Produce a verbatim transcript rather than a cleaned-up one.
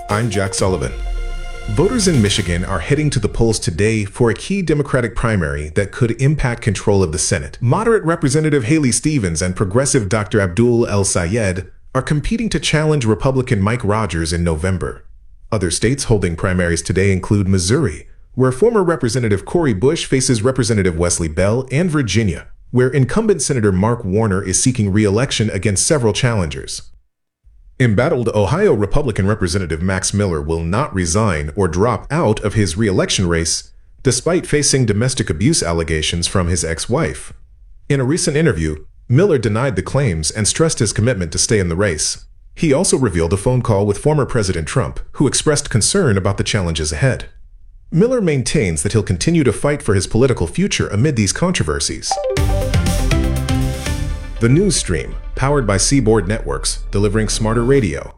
I'm Jack Sullivan. Voters in Michigan are heading to the polls today for a key Democratic primary that could impact control of the Senate. Moderate Representative Haley Stevens and progressive Doctor Abdul El-Sayed are competing to challenge Republican Mike Rogers in November. Other states holding primaries today include Missouri, where former Representative Cori Bush faces Representative Wesley Bell, and Virginia, where incumbent Senator Mark Warner is seeking re-election against several challengers. Embattled Ohio Republican Representative Max Miller will not resign or drop out of his re-election race, despite facing domestic abuse allegations from his ex-wife. In a recent interview, Miller denied the claims and stressed his commitment to stay in the race. He also revealed a phone call with former President Trump, who expressed concern about the challenges ahead. Miller maintains that he'll continue to fight for his political future amid these controversies. The News Stream, powered by Seaboard Networks, delivering smarter radio.